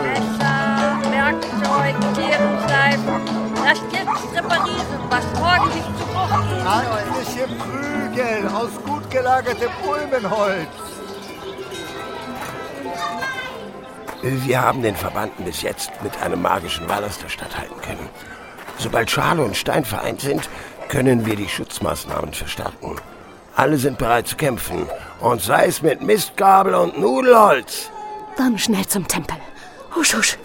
Messer, Werkzeug, Tierenschleifen. Das jetzt reparieren, was morgen nicht zu Bruch gehen soll. Handliche Prügel aus gut gelagertem Ulmenholz. Wir haben den Verbannten bis jetzt mit einem magischen Wall aus der Stadt halten können. Sobald Schale und Stein vereint sind, können wir die Schutzmaßnahmen verstärken. Alle sind bereit zu kämpfen. Und sei es mit Mistgabel und Nudelholz. Dann schnell zum Tempel. Husch, husch.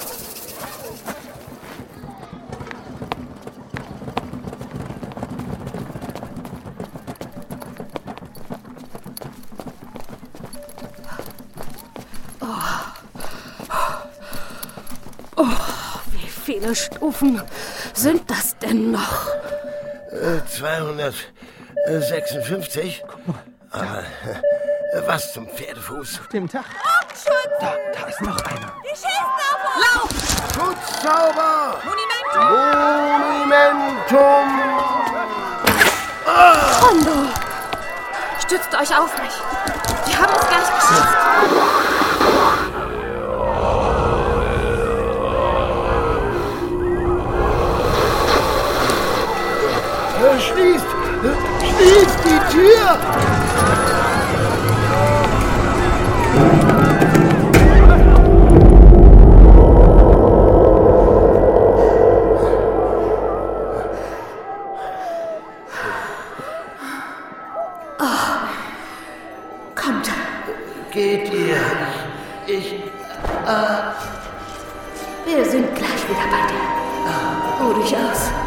Oh, wie viele Stufen sind das denn noch? 256. Aber was zum Pferdefuß? Auf dem Dach. Da ist noch einer. Die schießen auf uns! Lauf! Schutzzauber! Monumentum! Monumentum! Rondo! Stützt euch auf mich. Die haben uns gleich geschafft. Schließt die Tür! Kommt. Geht ihr? Wir Wir sind gleich wieder bei dir. Ruh dich aus.